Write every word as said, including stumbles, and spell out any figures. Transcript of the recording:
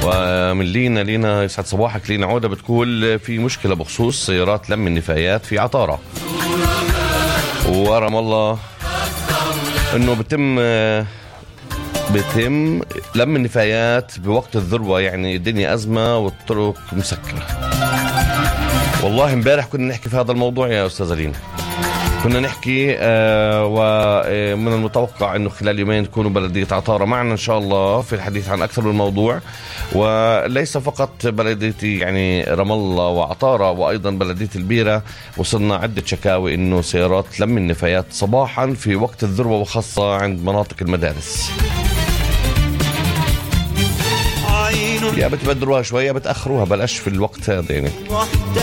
ومن لينا لينا يسعد صباحك. لينا عودة بتقول في مشكلة بخصوص سيارات لم النفايات في عطارة ورم الله انه بتم بتم لم النفايات بوقت الذروة، يعني الدنيا أزمة والطرق مسكرة. والله امبارح كنا نحكي في هذا الموضوع يا أستاذة لينا، كنا نحكي آه ومن المتوقع أنه خلال يومين تكونوا بلدية عطارة معنا إن شاء الله في الحديث عن أكثر من موضوع، وليس فقط بلدية يعني رام الله وعطارة، وأيضا بلدية البيرة. وصلنا عدة شكاوي أنه سيارات لم النفايات صباحا في وقت الذروة، وخاصة عند مناطق المدارس. يا بتبدروها شوية بتأخروها، بلاش في الوقت هذا يعني.